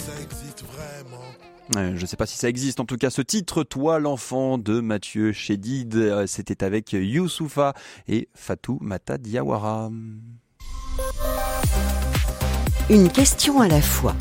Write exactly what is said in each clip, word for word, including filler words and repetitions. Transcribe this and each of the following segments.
ça existe vraiment. Je ne sais pas si ça existe, en tout cas ce titre, Toi l'enfant de Mathieu Chédid, c'était avec Youssoupha et Fatou Mata Diawara. Une question à la fois.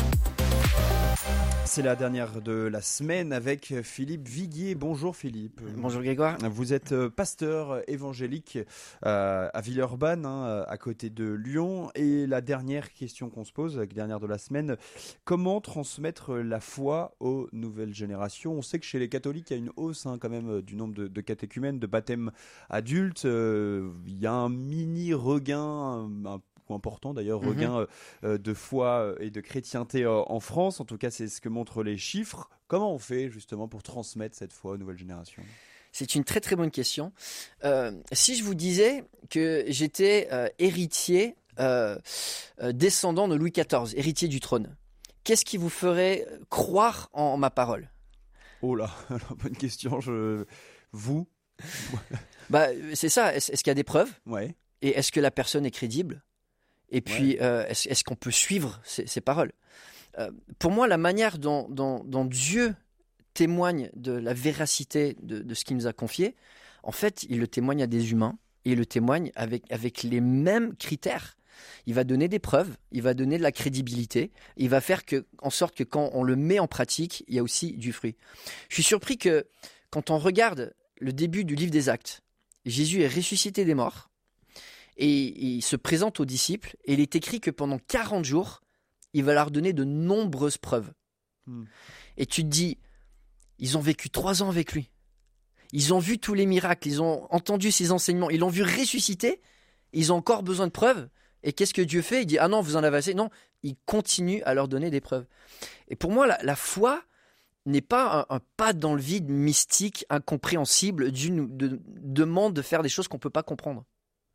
C'est la dernière de la semaine avec Philippe Viguier. Bonjour Philippe. Bonjour Grégoire. Vous êtes pasteur évangélique euh, à Villeurbanne, hein, à côté de Lyon. Et la dernière question qu'on se pose, la dernière de la semaine, comment transmettre la foi aux nouvelles générations ? On sait que chez les catholiques, il y a une hausse hein, quand même du nombre de, de catéchumènes, de baptêmes adultes. Euh, il y a un mini regain, un important d'ailleurs, mmh. regain euh, de foi et de chrétienté euh, en France. En tout cas, c'est ce que montrent les chiffres. Comment on fait justement pour transmettre cette foi aux nouvelles générations ? C'est une très très bonne question. Euh, si je vous disais que j'étais euh, héritier, euh, euh, descendant de Louis quatorze, héritier du trône, qu'est-ce qui vous ferait croire en, en ma parole ? Oh là, bonne question. Je... Vous ? Bah, c'est ça. Est-ce, est-ce qu'il y a des preuves ? Ouais. Et est-ce que la personne est crédible ? Et puis, ouais. euh, est-ce, est-ce qu'on peut suivre ces, ces paroles ? euh, Pour moi, la manière dont, dont, dont Dieu témoigne de la véracité de, de ce qu'il nous a confié, en fait, il le témoigne à des humains et il le témoigne avec, avec les mêmes critères. Il va donner des preuves, il va donner de la crédibilité, il va faire que, en sorte que quand on le met en pratique, il y a aussi du fruit. Je suis surpris que quand on regarde le début du livre des Actes, Jésus est ressuscité des morts. Et il se présente aux disciples et il est écrit que pendant quarante jours, il va leur donner de nombreuses preuves. Hmm. Et tu te dis, ils ont vécu trois ans avec lui. Ils ont vu tous les miracles, ils ont entendu ses enseignements, ils l'ont vu ressusciter, ils ont encore besoin de preuves. Et qu'est-ce que Dieu fait ? Il dit, ah non, vous en avez assez. Non, il continue à leur donner des preuves. Et pour moi, la, la foi n'est pas un, un pas dans le vide mystique, incompréhensible. Dieu nous de, demande de faire des choses qu'on ne peut pas comprendre.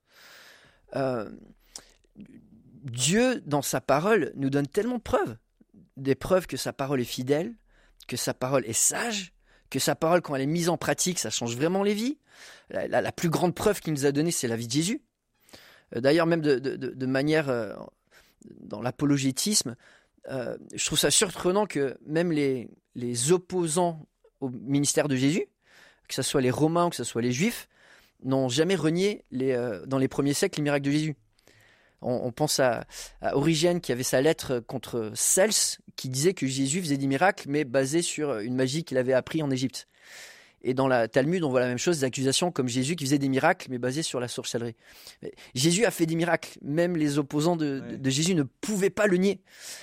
Euh, Dieu, dans sa parole, nous donne tellement de preuves. Des preuves que sa parole est fidèle, que sa parole est sage, que sa parole, quand elle est mise en pratique, ça change vraiment les vies. La, la, la plus grande preuve qu'il nous a donnée, c'est la vie de Jésus. Euh, d'ailleurs, même de, de, de manière, euh, dans l'apologétisme, euh, je trouve ça surprenant que même les, les opposants au ministère de Jésus, que ce soit les Romains ou que ce soit les Juifs, n'ont jamais renié les, euh, dans les premiers siècles les miracles de Jésus. On, on pense à, à Origène qui avait sa lettre contre Cels qui disait que Jésus faisait des miracles mais basés sur une magie qu'il avait appris en Égypte. Et dans la Talmud, on voit la même chose, des accusations comme Jésus qui faisait des miracles mais basés sur la sorcellerie. Mais Jésus a fait des miracles, même les opposants de, ouais. de, de Jésus ne pouvaient pas le nier.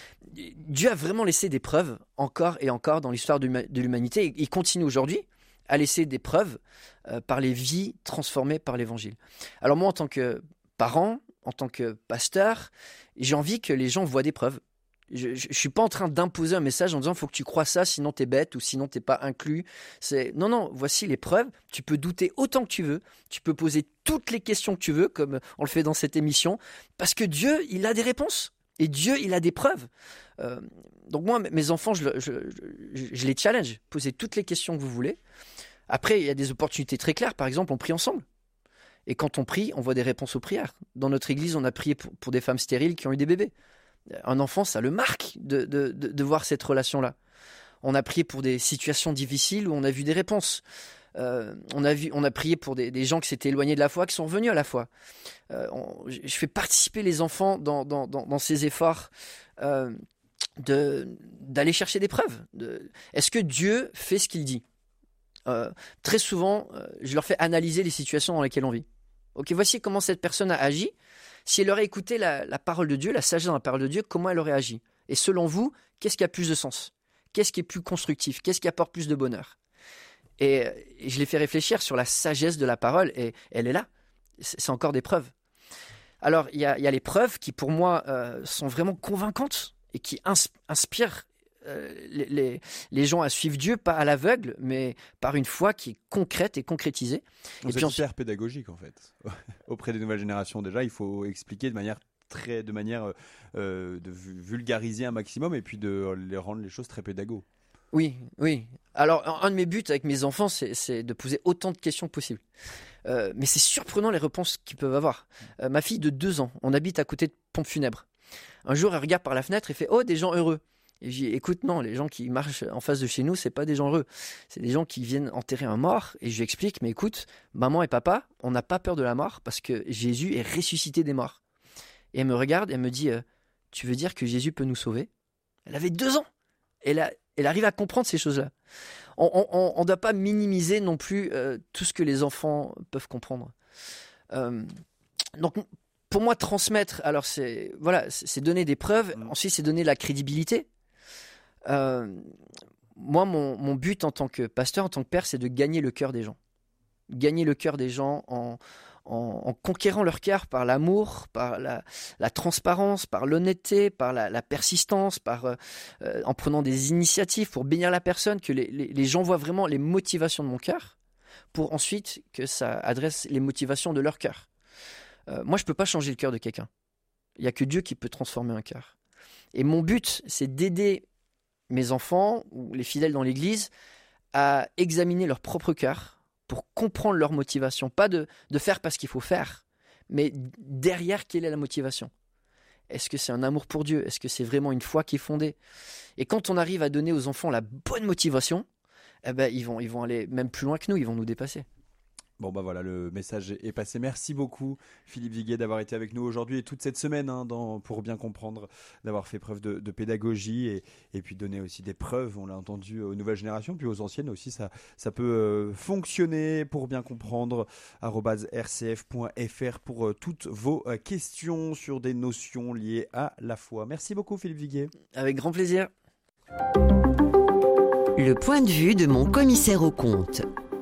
Dieu a vraiment laissé des preuves encore et encore dans l'histoire de, de l'humanité et il continue aujourd'hui à laisser des preuves euh, par les vies transformées par l'Évangile. Alors moi, en tant que parent, en tant que pasteur, j'ai envie que les gens voient des preuves. Je ne suis pas en train d'imposer un message en disant « il faut que tu crois ça, sinon tu es bête ou sinon tu n'es pas inclus ». C'est non, non, voici les preuves. Tu peux douter autant que tu veux. Tu peux poser toutes les questions que tu veux, comme on le fait dans cette émission, parce que Dieu, il a des réponses. Et Dieu, il a des preuves. Euh, donc moi, mes enfants, je, je, je, je les challenge. Posez toutes les questions que vous voulez. Après, il y a des opportunités très claires. Par exemple, on prie ensemble. Et quand on prie, on voit des réponses aux prières. Dans notre église, on a prié pour, pour des femmes stériles qui ont eu des bébés. Un enfant, ça le marque de, de, de, de voir cette relation-là. On a prié pour des situations difficiles où on a vu des réponses. Euh, on, a vu, on a prié pour des, des gens qui s'étaient éloignés de la foi, qui sont revenus à la foi. Euh, on, je fais participer les enfants dans, dans, dans, dans ces efforts euh, de, d'aller chercher des preuves. De, est-ce que Dieu fait ce qu'il dit ? euh, Très souvent, euh, je leur fais analyser les situations dans lesquelles on vit. Ok, voici comment cette personne a agi. Si elle aurait écouté la, la parole de Dieu, la sagesse dans la parole de Dieu, comment elle aurait agi ? Et selon vous, qu'est-ce qui a plus de sens ? Qu'est-ce qui est plus constructif ? Qu'est-ce qui apporte plus de bonheur ? Et, et je les fais réfléchir sur la sagesse de la parole, et elle est là. C'est, c'est encore des preuves. Alors, il y a, y a les preuves qui, pour moi, euh, sont vraiment convaincantes et qui ins- inspirent euh, les, les, les gens à suivre Dieu, pas à l'aveugle, mais par une foi qui est concrète et concrétisée. Vous êtes hyper pédagogique, en fait. Auprès des nouvelles générations, déjà, il faut expliquer de manière très, de manière euh, de vulgariser un maximum et puis de les rendre les choses très pédago. Oui, oui. Alors, un de mes buts avec mes enfants, c'est, c'est de poser autant de questions que possible. Euh, mais c'est surprenant les réponses qu'ils peuvent avoir. Euh, ma fille de deux ans, on habite à côté de pompes funèbres. Un jour, elle regarde par la fenêtre et fait « Oh, des gens heureux !» Et je dis, écoute, non, les gens qui marchent en face de chez nous, c'est pas des gens heureux. C'est des gens qui viennent enterrer un mort. Et je lui explique, mais écoute, maman et papa, on n'a pas peur de la mort parce que Jésus est ressuscité des morts. Et elle me regarde et elle me dit, euh, tu veux dire que Jésus peut nous sauver? Elle avait deux ans. Elle, a, elle arrive à comprendre ces choses-là. On ne doit pas minimiser non plus euh, tout ce que les enfants peuvent comprendre. Euh, donc, pour moi, transmettre, alors c'est, voilà, c'est donner des preuves. Mmh. Ensuite, c'est donner la crédibilité. Euh, moi, mon, mon but en tant que pasteur, en tant que père, c'est de gagner le cœur des gens. Gagner le cœur des gens en, en, en conquérant leur cœur par l'amour, par la, la transparence, par l'honnêteté, par la, la persistance, par, euh, euh, en prenant des initiatives pour bénir la personne, que les, les, les gens voient vraiment les motivations de mon cœur, pour ensuite que ça adresse les motivations de leur cœur. Euh, moi, je ne peux pas changer le cœur de quelqu'un. Il n'y a que Dieu qui peut transformer un cœur. Et mon but, c'est d'aider mes enfants ou les fidèles dans l'Église à examiner leur propre cœur pour comprendre leur motivation. Pas de, de faire parce qu'il faut faire, mais derrière, quelle est la motivation? Est-ce que c'est un amour pour Dieu? Est-ce que c'est vraiment une foi qui est fondée? Et quand on arrive à donner aux enfants la bonne motivation, eh ben, ils vont, ils vont aller même plus loin que nous, ils vont nous dépasser. Bon bah voilà, le message est passé. Merci beaucoup Philippe Viguier d'avoir été avec nous aujourd'hui et toute cette semaine hein, dans, pour bien comprendre, d'avoir fait preuve de, de pédagogie et, et puis donner aussi des preuves, on l'a entendu, aux nouvelles générations, puis aux anciennes aussi, ça, ça peut euh, fonctionner pour bien comprendre. arobase r c f point f r pour euh, toutes vos euh, questions sur des notions liées à la foi. Merci beaucoup Philippe Viguier. Avec grand plaisir. Le point de vue de mon commissaire aux comptes.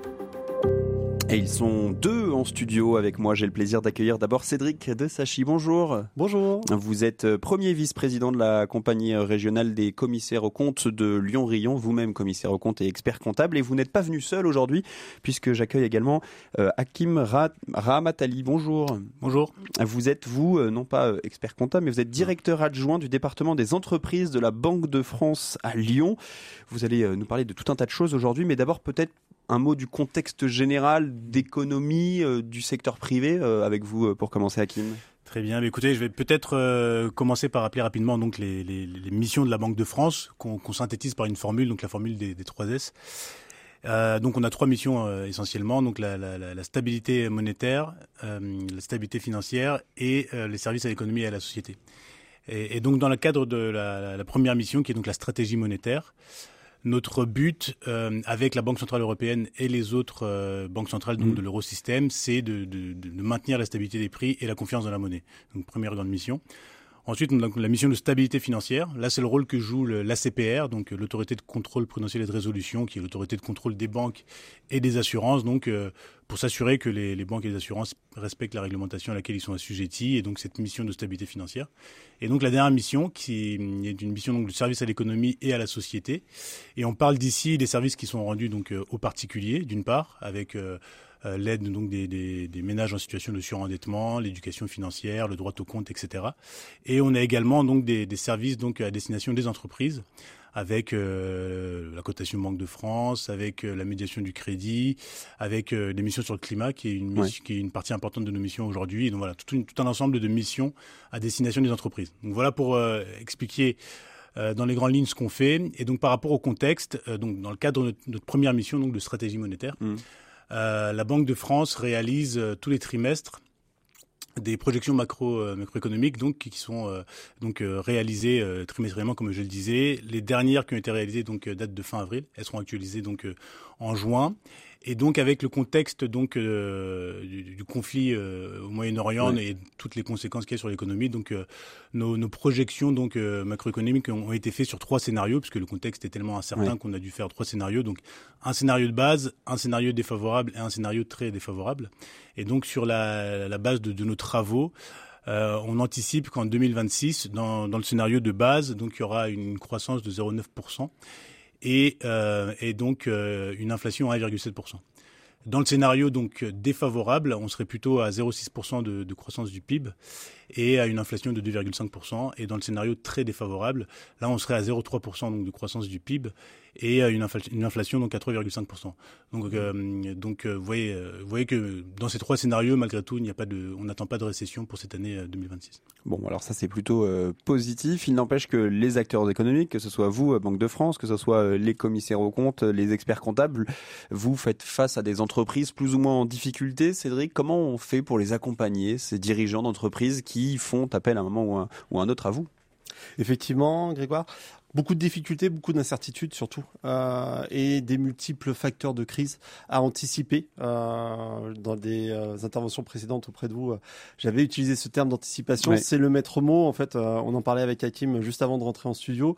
Et ils sont deux en studio avec moi. J'ai le plaisir d'accueillir d'abord Cédric de Sachy. Bonjour. Bonjour. Vous êtes premier vice-président de la compagnie régionale des commissaires aux comptes de Lyon-Rion, vous-même commissaire aux comptes et expert comptable. Et vous n'êtes pas venu seul aujourd'hui puisque j'accueille également euh, Hakim Ra- Rahmatali. Bonjour. Bonjour. Vous êtes, vous, euh, non pas euh, expert comptable, mais vous êtes directeur adjoint du département des entreprises de la Banque de France à Lyon. Vous allez euh, nous parler de tout un tas de choses aujourd'hui, mais d'abord peut-être un mot du contexte général d'économie euh, du secteur privé euh, avec vous euh, pour commencer, Hakim. Très bien. Mais écoutez, je vais peut-être euh, commencer par rappeler rapidement donc les, les, les missions de la Banque de France qu'on, qu'on synthétise par une formule, donc la formule des, des trois S. Euh, donc on a trois missions euh, essentiellement, donc la, la, la stabilité monétaire, euh, la stabilité financière et euh, les services à l'économie et à la société. Et, et donc dans le cadre de la, la, la première mission, qui est donc la stratégie monétaire, notre but euh, avec la Banque Centrale Européenne et les autres euh, banques centrales donc, mmh. de l'eurosystème, c'est de, de, de maintenir la stabilité des prix et la confiance dans la monnaie. Donc première grande mission. Ensuite, on a la mission de stabilité financière. Là, c'est le rôle que joue l'A C P R, donc l'autorité de contrôle prudentiel et de résolution, qui est l'autorité de contrôle des banques et des assurances, donc euh, pour s'assurer que les, les banques et les assurances respectent la réglementation à laquelle ils sont assujettis, et donc cette mission de stabilité financière. Et donc la dernière mission, qui est une mission donc, de service à l'économie et à la société. Et on parle d'ici des services qui sont rendus donc euh, aux particuliers, d'une part, avec euh, Euh, l'aide donc des, des, des ménages en situation de surendettement, l'éducation financière, le droit au compte, et cetera. Et on a également donc des, des services donc à destination des entreprises, avec euh, la cotation Banque de France, avec euh, la médiation du crédit, avec euh, des missions sur le climat, qui est une, mission, ouais. qui est une partie importante de nos missions aujourd'hui. Et donc voilà, tout, une, tout un ensemble de missions à destination des entreprises. Donc voilà pour euh, expliquer euh, dans les grandes lignes ce qu'on fait. Et donc par rapport au contexte, euh, donc dans le cadre de notre, notre première mission donc de stratégie monétaire. Mmh. Euh, la Banque de France réalise euh, tous les trimestres des projections macro, euh, macroéconomiques donc, qui sont euh, donc, euh, réalisées euh, trimestriellement, comme je le disais. Les dernières qui ont été réalisées donc, euh, datent de fin avril. Elles seront actualisées donc, euh, en juin. Et donc, avec le contexte donc, euh, du, du conflit euh, au Moyen-Orient ouais. et toutes les conséquences qu'il y a sur l'économie, donc, euh, nos, nos projections donc, euh, macroéconomiques ont, ont été faites sur trois scénarios, puisque le contexte est tellement incertain ouais. qu'on a dû faire trois scénarios. Donc, un scénario de base, un scénario défavorable et un scénario très défavorable. Et donc, sur la, la base de, de nos travaux, euh, on anticipe qu'en deux mille vingt-six, dans, dans le scénario de base, donc, il y aura une croissance de zéro virgule neuf pour cent. Et, euh, et donc euh, une inflation à un virgule sept pour cent. Dans le scénario donc défavorable, on serait plutôt à zéro virgule six pour cent de, de croissance du P I B et à une inflation de deux virgule cinq pour cent. Et dans le scénario très défavorable, là, on serait à zéro virgule trois pour cent donc, de croissance du P I B et à une, infl- une inflation donc à trois virgule cinq pour cent. Donc, euh, donc euh, vous, voyez, euh, vous voyez que dans ces trois scénarios, malgré tout, il n'y a pas de, on n'attend pas de récession pour cette année euh, deux mille vingt-six. Bon, alors ça c'est plutôt euh, positif. Il n'empêche que les acteurs économiques, que ce soit vous, Banque de France, que ce soit euh, les commissaires aux comptes, les experts comptables, vous faites face à des entreprises plus ou moins en difficulté. Cédric, comment on fait pour les accompagner, ces dirigeants d'entreprises qui font appel à un moment ou un, ou un autre à vous ? Effectivement, Grégoire. Beaucoup de difficultés, beaucoup d'incertitudes surtout, euh, et des multiples facteurs de crise à anticiper. Euh, dans des euh, interventions précédentes auprès de vous, euh, j'avais utilisé ce terme d'anticipation. Ouais. C'est le maître mot. En fait, euh, on en parlait avec Hakim juste avant de rentrer en studio.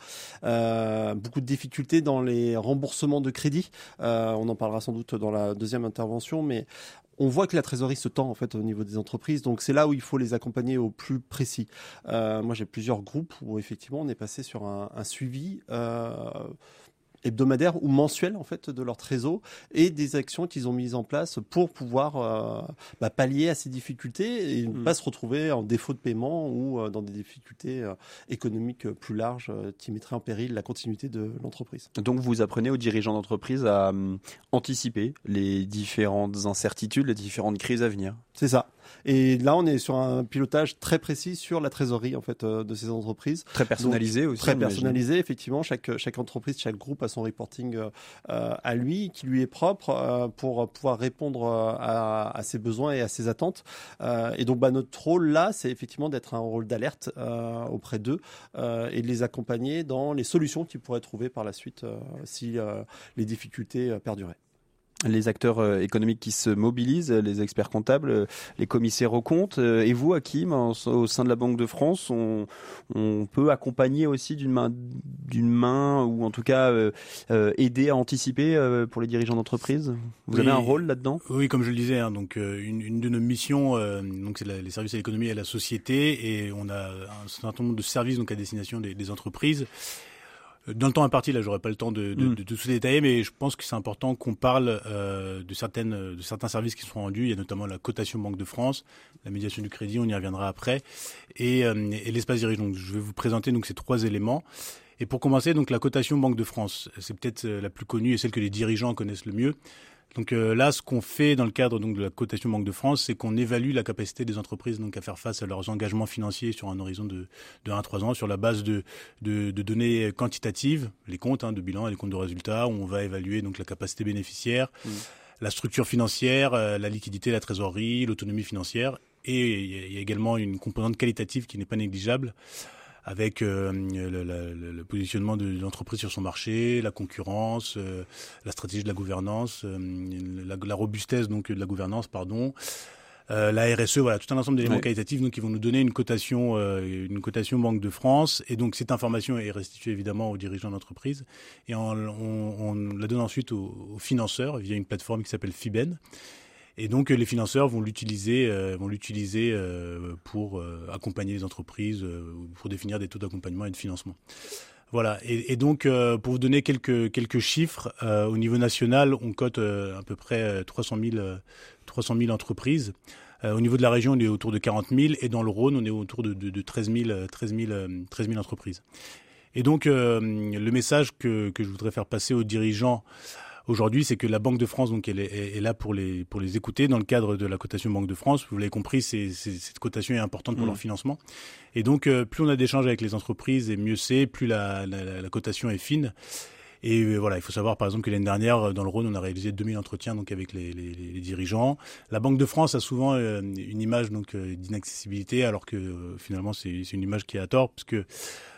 Euh, beaucoup de difficultés dans les remboursements de crédit. Euh, on en parlera sans doute dans la deuxième intervention, mais on voit que la trésorerie se tend en fait au niveau des entreprises, donc c'est là où il faut les accompagner au plus précis. Euh, moi, j'ai plusieurs groupes où effectivement on est passé sur un, un suivi euh, hebdomadaire ou mensuel en fait de leur trésor et des actions qu'ils ont mises en place pour pouvoir euh, bah, pallier à ces difficultés et ne mmh. pas se retrouver en défaut de paiement ou euh, dans des difficultés euh, économiques plus larges euh, qui mettraient en péril la continuité de l'entreprise. Donc vous apprenez aux dirigeants d'entreprise à euh, anticiper les différentes incertitudes, les différentes crises à venir. C'est ça. Et là, on est sur un pilotage très précis sur la trésorerie en fait euh, de ces entreprises. Très personnalisé Donc, aussi. Très personnalisé, effectivement. Chaque chaque entreprise, chaque groupe a son reporting euh, à lui, qui lui est propre euh, pour pouvoir répondre à, à ses besoins et à ses attentes. Euh, et donc, bah, notre rôle là, c'est effectivement d'être un rôle d'alerte euh, auprès d'eux euh, et de les accompagner dans les solutions qu'ils pourraient trouver par la suite euh, si euh, les difficultés euh, perduraient. Les acteurs euh, économiques qui se mobilisent, les experts comptables, euh, les commissaires aux comptes. Euh, et vous, Hakim, en, au sein de la Banque de France, on, on peut accompagner aussi d'une main, d'une main ou en tout cas euh, euh, aider à anticiper euh, pour les dirigeants d'entreprise. Vous oui, avez un rôle là-dedans ? Oui, comme je le disais, hein, donc euh, une, une de nos missions, euh, donc c'est la, les services à l'économie et à la société, et on a un certain nombre de services donc à destination des, des entreprises. Dans le temps imparti, là, j'aurais pas le temps de, de, mmh. de, de tout se détailler, mais je pense que c'est important qu'on parle euh, de certaines, de certains services qui sont rendus. Il y a notamment la cotation Banque de France, la médiation du crédit, on y reviendra après, et, euh, et l'espace dirige. Donc, je vais vous présenter donc ces trois éléments. Et pour commencer, donc la cotation Banque de France, c'est peut-être la plus connue et celle que les dirigeants connaissent le mieux. Donc euh, là, ce qu'on fait dans le cadre donc de la cotation Banque de France, c'est qu'on évalue la capacité des entreprises donc à faire face à leurs engagements financiers sur un horizon de, de un à trois ans, sur la base de, de, de données quantitatives, les comptes hein, de bilan et les comptes de résultats, où on va évaluer donc la capacité bénéficiaire, mmh. la structure financière, euh, la liquidité, la trésorerie, l'autonomie financière, et il y a également une composante qualitative qui n'est pas négligeable, avec euh, le, le, le positionnement de l'entreprise sur son marché, la concurrence, euh, la stratégie de la gouvernance, euh, la, la robustesse donc de la gouvernance, pardon, euh, la R S E, voilà, tout un ensemble d'éléments ouais. qualitatifs donc qui vont nous donner une cotation, euh, une cotation Banque de France. Et donc cette information est restituée évidemment aux dirigeants d'entreprise et on, on, on la donne ensuite aux, aux financeurs via une plateforme qui s'appelle Fiben. Et donc les financeurs vont l'utiliser, euh, vont l'utiliser euh, pour euh, accompagner les entreprises, euh, pour définir des taux d'accompagnement et de financement. Voilà. Et, et donc euh, pour vous donner quelques quelques chiffres, euh, au niveau national, on cote euh, à peu près trois cent mille entreprises. Euh, au niveau de la région, on est autour de quarante mille, et dans le Rhône, on est autour de, de, de treize mille entreprises. Et donc euh, le message que que je voudrais faire passer aux dirigeants aujourd'hui, c'est que la Banque de France, donc, elle est, est là pour les, pour les écouter dans le cadre de la cotation Banque de France. Vous l'avez compris, c'est, c'est, cette cotation est importante pour mmh. leur financement. Et donc, euh, plus on a d'échanges avec les entreprises, et mieux c'est, plus la, la, la cotation est fine. Et euh, voilà, il faut savoir, par exemple, que l'année dernière, dans le Rhône, on a réalisé deux mille entretiens donc, avec les, les, les dirigeants. La Banque de France a souvent euh, une image donc, euh, d'inaccessibilité, alors que euh, finalement, c'est, c'est une image qui est à tort, parce que